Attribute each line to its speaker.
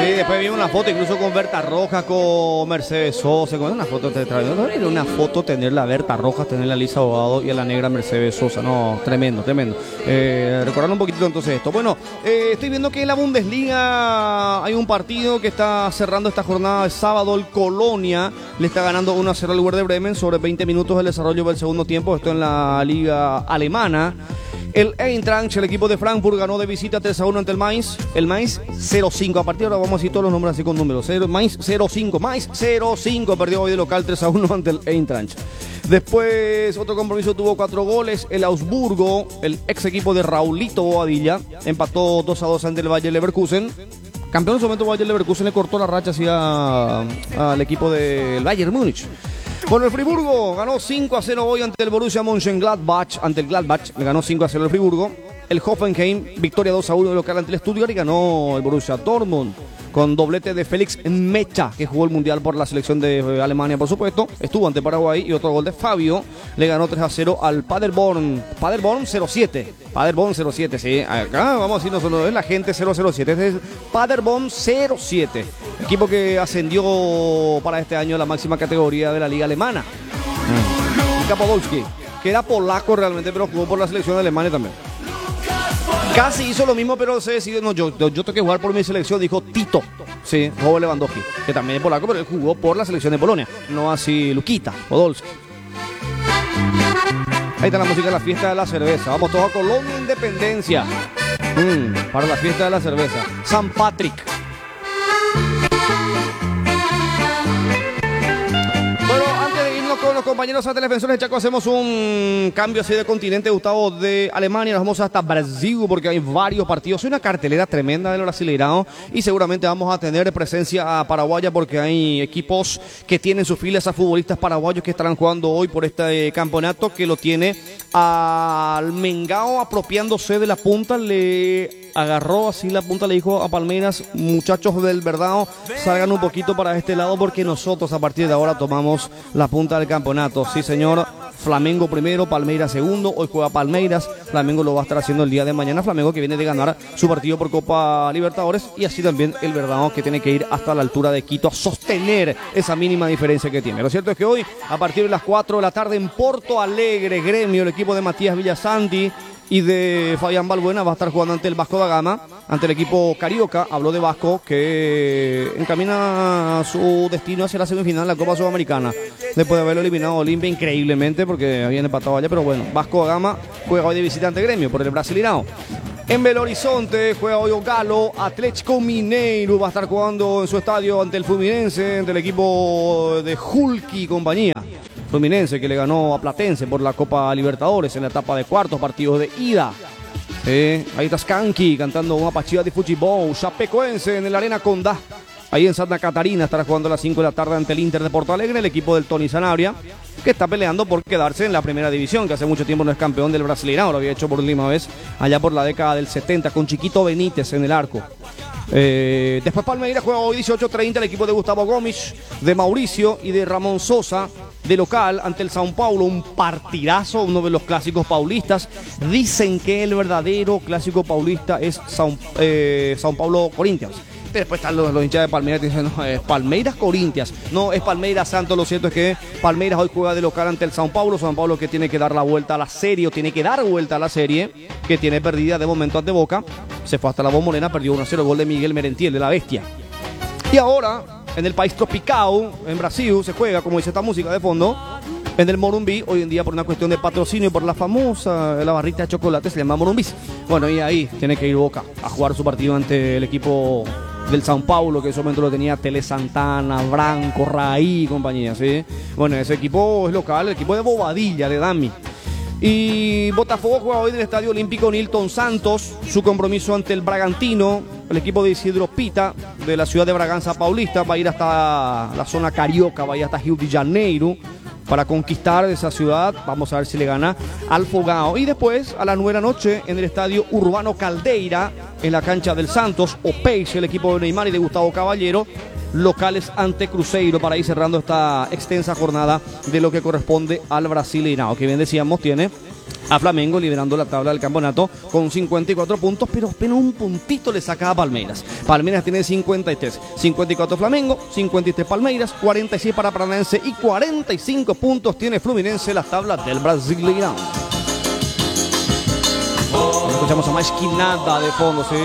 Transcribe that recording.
Speaker 1: después vimos una foto incluso con Berta Rojas, con Mercedes Sosa, con una foto era una foto tener la Berta Rojas, tener la Lisa Abogado y a la negra Mercedes Sosa, no, tremendo. Recordando un poquitito entonces esto. Bueno, estoy viendo que en la Bundesliga hay un partido que está cerrando esta jornada de sábado. El Colonia le está ganando 1-0 al Werder Bremen sobre 20 minutos del desarrollo del segundo tiempo. Esto en la liga alemana. El Eintracht, el equipo de Frankfurt, ganó de visita 3-1 ante el Mainz. El Mainz 0-5. A partir de ahora vamos a decir todos los nombres así con números. Mainz 0-5. Mainz 0-5. Perdió hoy de local 3-1 ante el Eintracht. Después, otro compromiso tuvo 4 goles. El Augsburgo, el ex equipo de Raulito Boadilla, empató 2-2 ante el Bayer Leverkusen. Campeón en su momento, Bayer Leverkusen le cortó la racha hacia al equipo del Bayern Múnich. Bueno, el Friburgo ganó 5-0 hoy ante el Borussia Mönchengladbach. Ante el Gladbach le ganó 5-0 el Friburgo. El Hoffenheim, victoria 2-1 de local ante el Stuttgart, y ganó el Borussia Dortmund con doblete de Félix Mecha, que jugó el Mundial por la selección de Alemania, por supuesto. Estuvo ante Paraguay, y otro gol de Fabio. Le ganó 3-0 al Paderborn. Paderborn 0-7. Paderborn 0-7, sí. Acá vamos a decir, no solo es la gente 0-0-7. Este es Paderborn 0-7. Equipo que ascendió para este año a la máxima categoría de la liga alemana. Kapowski, que era polaco realmente, pero jugó por la selección de Alemania también. Casi hizo lo mismo, pero se decidió, no, yo tengo que jugar por mi selección, dijo Tito. Sí, Robert Lewandowski, que también es polaco, pero él jugó por la selección de Polonia, no así Lukita Podolski. Ahí está la música de la fiesta de la cerveza. Vamos todos a Colombia Independencia. Para la fiesta de la cerveza. San Patrick. Con los compañeros ante Defensores de Chaco hacemos un cambio así de continente, Gustavo, de Alemania. Nos vamos hasta Brasil porque hay varios partidos. Hay una cartelera tremenda del Brasileirão y seguramente vamos a tener presencia paraguaya porque hay equipos que tienen sus filas a futbolistas paraguayos que estarán jugando hoy por este campeonato, que lo tiene al Mengao apropiándose de la punta. Le agarró así la punta, le dijo a Palmeiras: muchachos del Verdão, salgan un poquito para este lado porque nosotros a partir de ahora tomamos la punta del campeonato. Sí, señor. Flamengo primero, Palmeiras segundo. Hoy juega Palmeiras. Flamengo lo va a estar haciendo el día de mañana. Flamengo que viene de ganar su partido por Copa Libertadores, y así también el Verdão, que tiene que ir hasta la altura de Quito a sostener esa mínima diferencia que tiene. Lo cierto es que hoy, a partir de las 4 de la tarde en Porto Alegre, Gremio, el equipo de Matías Villasanti y de Fabián Balbuena, va a estar jugando ante el Vasco da Gama, ante el equipo carioca. Habló de Vasco, que encamina su destino hacia la semifinal de la Copa Sudamericana, después de haberlo eliminado a Olimpia increíblemente porque habían empatado allá. Pero bueno, Vasco da Gama juega hoy de visitante Gremio por el Brasileirão. En Belo Horizonte juega hoy Galo, Atlético Mineiro va a estar jugando en su estadio ante el Fluminense, ante el equipo de Hulk y compañía. Fluminense que le ganó a Platense por la Copa Libertadores en la etapa de cuartos, partidos de ida. Ahí está Skanky cantando una partida de fútbol. Chapecoense en el Arena Condá, ahí en Santa Catarina, estará jugando a las 5 de la tarde ante el Inter de Porto Alegre, el equipo del Tony Sanabria, que está peleando por quedarse en la primera división, que hace mucho tiempo no es campeón del Brasileirão. Lo había hecho por última vez allá por la década del 70 con Chiquito Benítez en el arco. Después Palmeiras juega hoy 18:30 el equipo de Gustavo Gomes, de Mauricio y de Ramón Sosa, de local ante el São Paulo. Un partidazo, uno de los clásicos paulistas. Dicen que el verdadero clásico paulista es São Paulo Corinthians. Después están los hinchas de Palmeiras que dicen: no, es Palmeiras Corinthians. No, es Palmeiras Santos. Lo cierto es que Palmeiras hoy juega de local ante el São Paulo. São Paulo que tiene que dar la vuelta a la serie, o tiene que dar vuelta a la serie, que tiene perdida de momento ante Boca. Se fue hasta la Bombonera, perdió 1-0, gol de Miguel Merentiel, de la Bestia. Y ahora, en el país tropical, en Brasil, se juega, como dice esta música de fondo, en el Morumbi. Hoy en día, por una cuestión de patrocinio y por la famosa, la barrita de chocolate, se llama Morumbis. Bueno, y ahí tiene que ir Boca a jugar su partido ante el equipo del São Paulo, que en ese momento lo tenía Tele Santana, Branco, Raí y compañía, ¿sí? Bueno, ese equipo es local, el equipo de Bobadilla, de Dami. Y Botafogo juega hoy en el Estadio Olímpico Nilton Santos su compromiso ante el Bragantino. El equipo de Isidro Pita, de la ciudad de Bragança Paulista, va a ir hasta la zona carioca, va a ir hasta Rio de Janeiro para conquistar esa ciudad. Vamos a ver si le gana al Fogão. Y después, a las 9 de la noche, en el Estadio Urbano Caldeira, en la cancha del Santos, o Peixe, el equipo de Neymar y de Gustavo Caballero, locales ante Cruzeiro, para ir cerrando esta extensa jornada de lo que corresponde al Brasileirão, que bien decíamos tiene a Flamengo, liberando la tabla del campeonato con 54 puntos, pero apenas un puntito le saca a Palmeiras. Palmeiras tiene 53, 54 Flamengo, 53 Palmeiras, 46 para Paranaense y 45 puntos tiene Fluminense, las tablas del Brasileirão. Escuchamos a más que nada de fondo, ¿sí?